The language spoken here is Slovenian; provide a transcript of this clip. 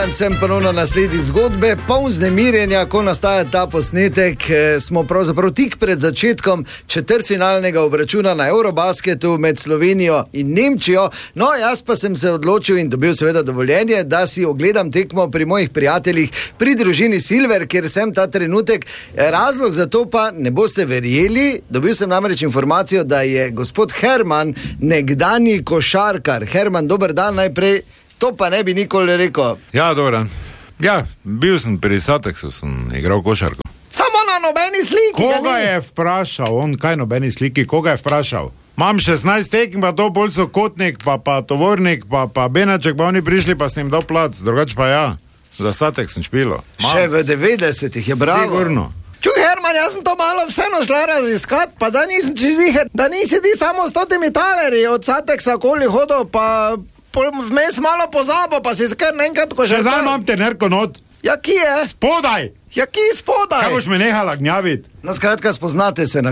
Sem ponovno nasledi zgodbe, poln vznemirjenja, ko nastaja ta posnetek. Smo pravzaprav tik pred začetkom četrtfinalnega obračuna na Eurobasketu med Slovenijo in Nemčijo. No, jaz pa sem se odločil in dobil seveda dovoljenje, da si ogledam tekmo pri mojih prijateljih pri družini Silver, kjer sem ta trenutek. Razlog za to pa ne boste verjeli, dobil sem namreč informacijo, da je gospod Herman nekdanji košarkar. Herman, dober dan najprej. To pa ne bi nikoli rekel. Ja, dobro. Ja, bil sem pri Satexu, sem igral košarko. Samo na nobeni sliki. Koga je vprašal? On kaj nobeni sliki? Koga je vprašal? Imam 16 tekem, pa to bolj so Kotnik, pa Tovornik, pa Benaček, pa oni prišli, pa sem jim dal plac. Drugač pa ja. Za Satex sem špilo. Še v 90-ih je bravo. Sigurno. Čuj, Herman, jaz sem to malo vseeno šla raziskat, pa da nisem čiziher, da nisi ti samo s totimi talerji od Satexa koli hodil, pa vmes malo pozabo, pa si kar naenkrat ko že... Še zdaj imam tenerko not. Ja, ki je? Spodaj! Ja, ki spodaj? Kaj boš me nehala gnjavit? No, skratka, spoznate se na